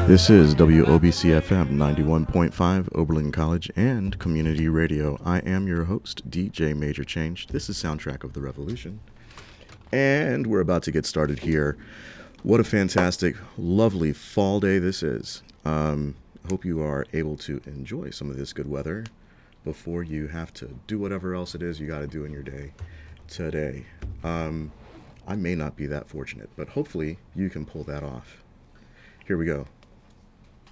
This is WOBC FM 91.5 Oberlin College and Community Radio. I am your host, DJ Major Change. This is Soundtrack of the Revolution. And we're about to get started here. What a fantastic, lovely fall day this is. I hope you are able to enjoy some of this good weather before you have to do whatever else it is you got to do in your day today. I may not be that fortunate, but hopefully you can pull that off. Here we go.